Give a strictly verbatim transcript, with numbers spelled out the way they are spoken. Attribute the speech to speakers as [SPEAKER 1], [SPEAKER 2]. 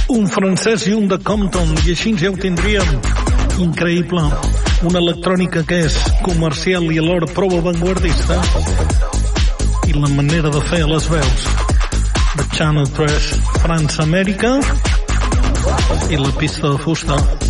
[SPEAKER 1] un francès i un de Compton, i així ja ho tindríem. Increïble. Una electrònica que és comercial i alhora prou avantguardista. I la manera de fer les veus de Channel tres, França-Amèrica, i la pista de fusta